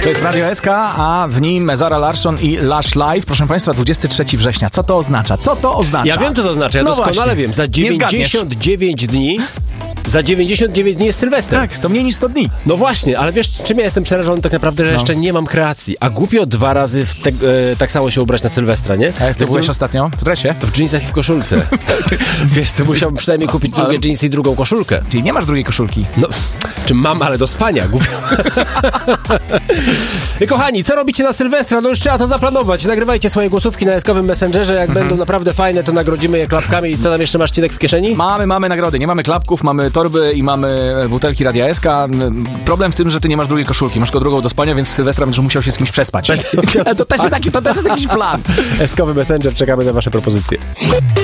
To jest Radio SK, a w nim Zara Larsson i Lush Live. Proszę Państwa, 23 września. Co to oznacza? Co to oznacza? Ja wiem, co to oznacza. Ja doskonale wiem. Za 99 dni... Za 99 dni jest Sylwester. Tak, to mniej niż 100 dni. No właśnie, ale wiesz, czym ja jestem przerażony tak naprawdę, że jeszcze nie mam kreacji. A głupio 2 razy tak samo się ubrać na Sylwestra, nie? A jak to byłeś ostatnio? W dresie? W dżinsach i w koszulce. Wiesz, to musiałbym przynajmniej kupić drugie dżinsy i drugą koszulkę. Czyli nie masz drugiej koszulki? No, czy mam, ale do spania, głupio. Kochani, co robicie na Sylwestra? No już trzeba to zaplanować. Nagrywajcie swoje głosówki na eskowym Messengerze. Jak będą naprawdę fajne, to nagrodzimy je klapkami. I co tam jeszcze masz, Cinek, w kieszeni? Mamy nagrody. Nie mamy klapków, mamy torby i mamy butelki Radia SK. Problem w tym, że ty nie masz drugiej koszulki. Masz tylko drugą do spania, więc Sylwestra będziesz musiał się z kimś przespać. To też jest jakiś plan. Eskowy Messenger, czekamy na wasze propozycje.